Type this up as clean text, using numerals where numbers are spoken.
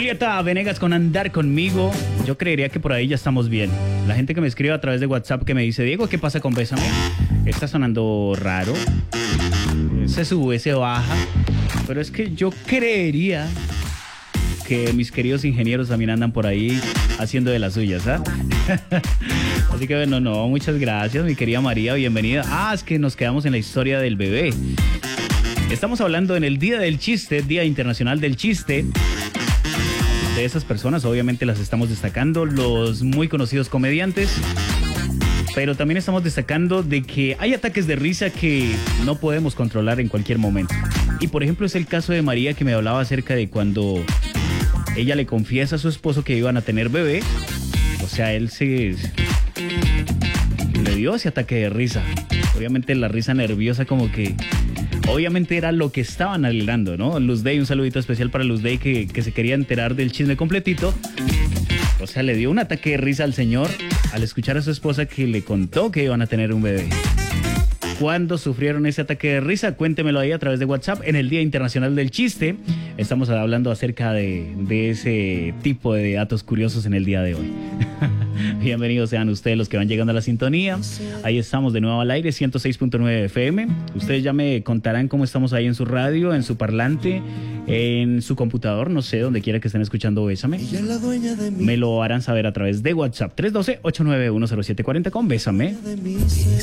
Julieta Venegas con Andar Conmigo. Yo creería que por ahí ya estamos bien. La gente que me escribe a través de WhatsApp que me dice, Diego, ¿qué pasa con Bésame? Está sonando raro. Se sube, se baja. Pero es que yo creería que mis queridos ingenieros también andan por ahí haciendo de las suyas, ¿ah? Así que bueno, no, muchas gracias, mi querida María, bienvenida. Ah, es que nos quedamos en la historia del bebé. Estamos hablando en el Día del Chiste, Día Internacional del Chiste. De esas personas, obviamente las estamos destacando, los muy conocidos comediantes. Pero también estamos destacando de que hay ataques de risa que no podemos controlar en cualquier momento. Y por ejemplo es el caso de María, que me hablaba acerca de cuando ella le confiesa a su esposo que iban a tener bebé. O sea, él le dio ese ataque de risa. Obviamente la risa nerviosa como que... Obviamente era lo que estaban alegrando, ¿no? Luz Day, un saludito especial para Luz Day que se quería enterar del chisme completito. O sea, le dio un ataque de risa al señor al escuchar a su esposa que le contó que iban a tener un bebé. ¿Cuándo sufrieron ese ataque de risa? Cuéntemelo ahí a través de WhatsApp en el Día Internacional del Chiste. Estamos hablando acerca de ese tipo de datos curiosos en el día de hoy. Bienvenidos sean ustedes los que van llegando a la sintonía. Ahí estamos de nuevo al aire, 106.9 FM. Ustedes ya me contarán cómo estamos ahí en su radio, en su parlante, en su computador, no sé, donde quiera que estén escuchando Bésame. Me lo harán saber a través de WhatsApp, 312-891-0740 con Bésame.